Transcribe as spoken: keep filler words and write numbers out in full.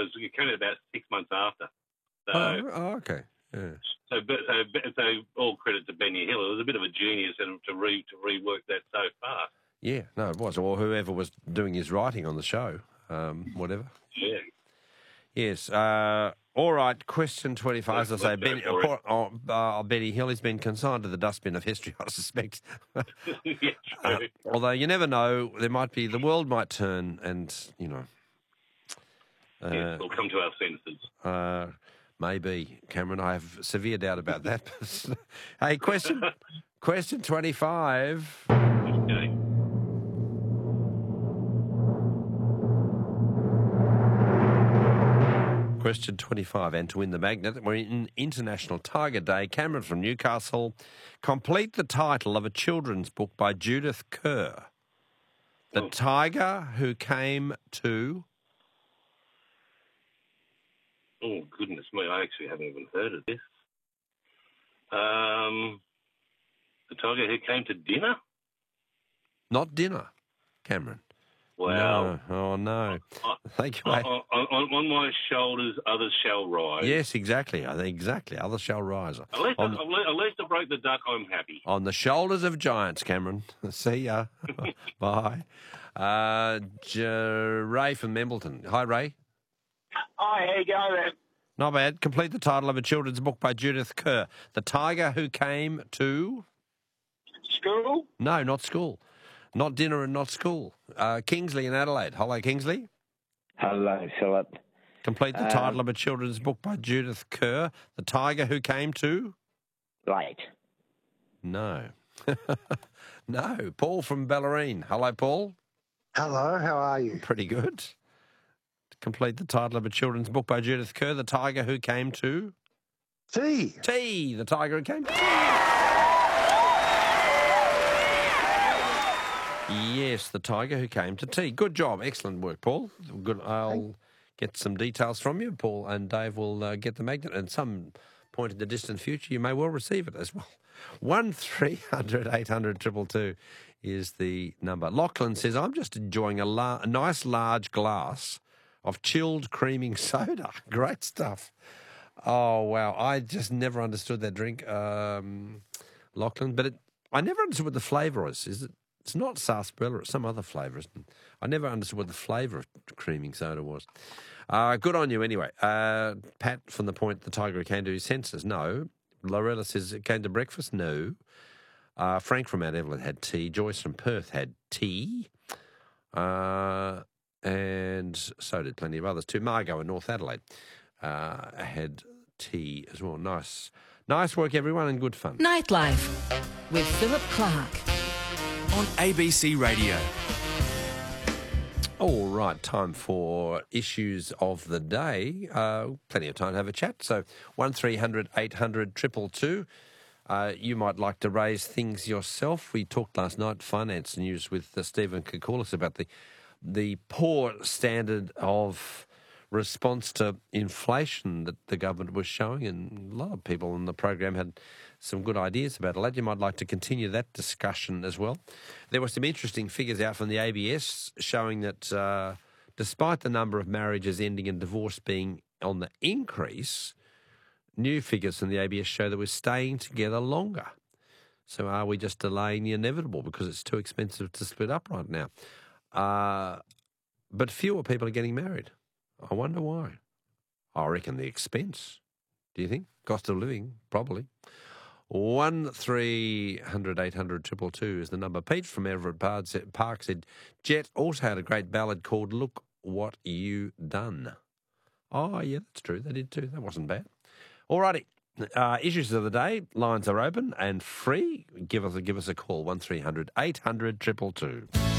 was it came out about six months after. So, oh, oh, okay. Yeah. so, so, so, all credit to Benny Hill. It was a bit of a genius and to re to rework that so fast. Yeah, no, it was. Or whoever was doing his writing on the show, um, whatever. Yeah. Yes. Uh, all right, question twenty-five. As I say, Benny, oh, oh, uh, Benny Hill has been consigned to the dustbin of history, I suspect. Yeah, true. Uh, although you never know, there might be, the world might turn and, you know. Uh, yes, we'll come to our senses. Uh, maybe, Cameron. I have severe doubt about that. Hey, question, question twenty-five. Okay. Question twenty-five, and to win the magnet, we're in International Tiger Day. Cameron from Newcastle, complete the title of a children's book by Judith Kerr. The Oh. Tiger Who Came to... Oh, goodness me, I actually haven't even heard of this. Um, the Tiger Who Came to Dinner? Not dinner, Cameron. Wow. No. Oh, no. Uh, Thank you, on, mate. on, on my shoulders, others shall rise. Yes, exactly. I think exactly. Others shall rise. At least, On, I, at least I broke the duck, I'm happy. on the shoulders of giants, Cameron. See ya. Bye. Uh, J- Ray from Membleton. Hi, Ray. Hi, how you going, man? Not bad. Complete the title of a children's book by Judith Kerr. The Tiger Who Came to... School? No, not school. Not dinner and not school. Uh, Kingsley in Adelaide. Hello, Kingsley. Hello, Philip. Complete the Um, title of a children's book by Judith Kerr. The Tiger Who Came to... Late. No. No. Paul from Ballerine. Hello, Paul. Hello, how are you? Pretty good. Complete the title of a children's book by Judith Kerr. The Tiger Who Came to... Tea. Tea. The Tiger Who Came to... Yes, the tiger who came to tea. Good job. Excellent work, Paul. Good. I'll get some details from you, Paul, and Dave will uh, get the magnet. And some point in the distant future, you may well receive it as well. One three hundred eight hundred triple two is the number. Lachlan says, I'm just enjoying a, la- a nice large glass of chilled creaming soda. Great stuff. Oh, wow. I just never understood that drink, um, Lachlan. But it, I never understood what the flavour is. Is it? It's not sarsaparilla, it's some other flavour, isn't it? I never understood what the flavour of creaming soda was. Uh, good on you anyway. Uh, Pat from the point, the tiger who came to his senses, no. Lorella says it came to breakfast, no. Uh, Frank from Mount Evelyn had tea. Joyce from Perth had tea. Uh, and so did plenty of others too. Margot in North Adelaide uh, had tea as well. Nice. Nice work, everyone, and good fun. Nightlife with Philip Clark. On A B C Radio. All right, time for issues of the day. Uh, plenty of time to have a chat. So one three hundred eight hundred two two two. Uh, you might like to raise things yourself. We talked last night, finance news, with uh, Stephen Koukoulas about the the poor standard of response to inflation that the government was showing, and a lot of people on the program had some good ideas about it. You might like to continue that discussion as well. There were some interesting figures out from the A B S showing that uh, despite the number of marriages ending in divorce being on the increase, new figures from the A B S show that we're staying together longer. So are we just delaying the inevitable because it's too expensive to split up right now? Uh, but fewer people are getting married. I wonder why. I reckon the expense. Do you think? Cost of living, probably. One three hundred eight hundred triple two is the number. Pete from Everett Park said, Jet also had a great ballad called Look What You Done. Oh, yeah, that's true. They did too. That wasn't bad. All righty. Uh, issues of the day. Lines are open and free. Give us a, give us a call. One three hundred eight hundred triple two two.